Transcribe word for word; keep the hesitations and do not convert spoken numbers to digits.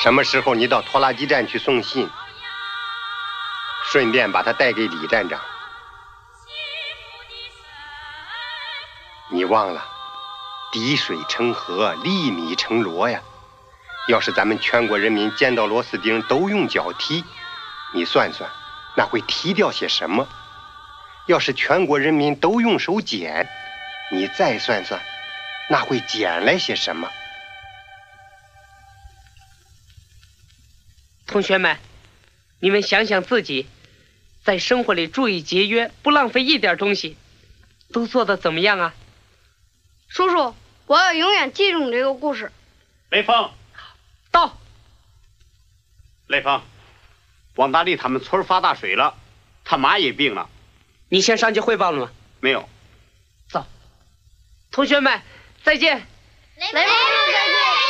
什么时候你到拖拉机站去送信，顺便把它带给李站长。你忘了，滴水成河，粒米成箩呀。要是咱们全国人民见到螺丝钉都用脚踢，你算算，那会踢掉些什么？要是全国人民都用手捡，你再算算，那会捡来些什么？ 同学们，你们想想自己，在生活里注意节约，不浪费一点东西，都做得怎么样啊？ 叔叔，我要永远记住这个故事。 雷锋， 到。 雷锋，王大力他们村发大水了，他妈也病了。 你先上去汇报了吗？ 没有。 走，同学们，再见。 雷锋，再见。